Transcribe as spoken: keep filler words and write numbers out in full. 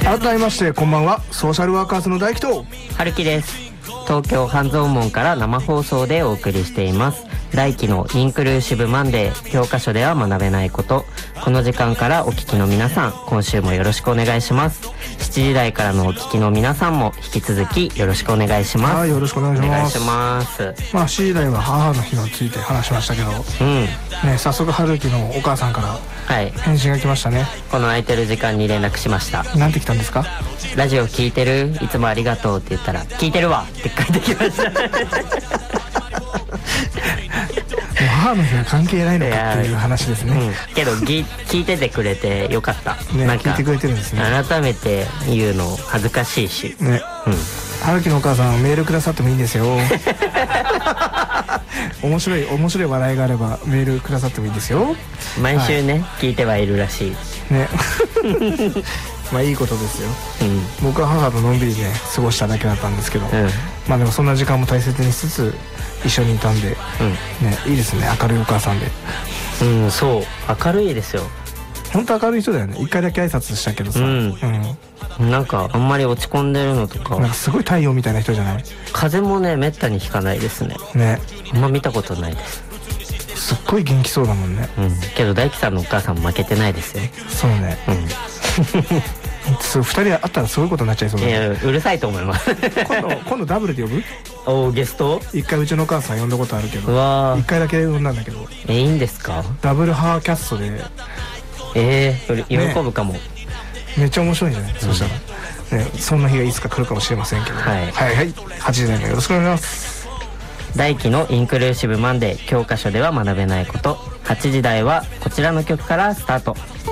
改めましてこんばんは。ソーシャルワーカーズの大樹と春樹です。東京半蔵門から生放送でお送りしています大輝のインクルーシブマンデー、教科書では学べないこと。この時間からお聞きの皆さん、今週もよろしくお願いします。しちじ台からのお聞きの皆さんも引き続きよろしくお願いします。 はい、よろしくお願いします。 お願いします。 まあしちじ台は母の日について話しましたけど、うんね、早速春樹のお母さんから返信が来ましたね、はい、 この空いてる時間に連絡しました。 なんて来たんですか？ ラジオ聞いてる？いつもありがとうって言ったら、聞いてるわって返ってきました母の日は関係ないのかっていう話ですね、 うん、けどぎ聞いててくれてよかった、 ね、 なんか聞いてくれてるんですね。 改めて言うの恥ずかしいしね、 うん、春樹のお母さんメールくださってもいいんですよ面白い面白い笑いがあればメールくださってもいいですよ。 毎週ね、はい、聞いてはいるらしいねまあいいことですよ、うん、僕は母とのんびりね過ごしただけだったんですけど、うん、まあでもそんな時間も大切にしつつ一緒にいたんで、うんね、いいですね、明るいお母さんで。 うん、そう明るいですよ。 本当明るい人だよね。一回だけ挨拶したけどさ、うんうん、なんかあんまり落ち込んでるのとか、 なんかすごい太陽みたいな人じゃない？ 風もねめったにひかないですね。 ね、 あんま見たことないです。 すっごい元気そうだもんね、 うん、けど大輝さんのお母さん負けてないですよ。 そうね、うんそうふたり会ったらすごいことになっちゃいそうだ、ね、 いやうるさいと思います今度今度ダブルで呼ぶ？ おゲスト一回うちのお母さん呼んだことあるけど、うわ一回だけ呼んだんだけど、 えいいんですか？ダブルハーキャストでえー、喜ぶかも、ね、 めっちゃ面白いんじゃない、うん、そしたら、ね、そんな日がいつか来るかもしれませんけど、はい、はいはいはちじ台もよろしくお願いします。 大輝のインクルーシブマンデー、教科書では学べないこと。はちじ台はこちらの曲からスタート。